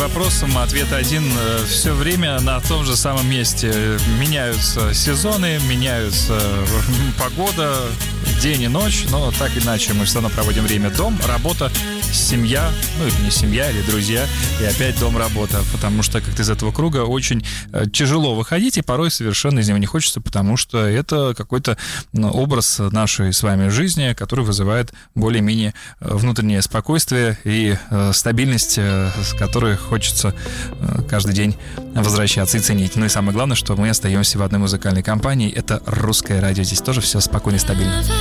вопросом ответ один. Все время на том же самом месте. Меняются сезоны, меняются погода, день и ночь, но так или иначе мы все равно проводим время. Дом, работа, семья, ну или не семья, или друзья, и опять дом, работа. Потому что как-то из этого круга очень тяжело выходить, и порой совершенно из него не хочется, потому что это какой-то образ нашей с вами жизни, который вызывает более-менее внутреннее спокойствие и стабильность, с которой хочется каждый день возвращаться и ценить. Ну и самое главное, что мы остаемся в одной музыкальной компании. Это Русское радио. Здесь тоже все спокойно и стабильно.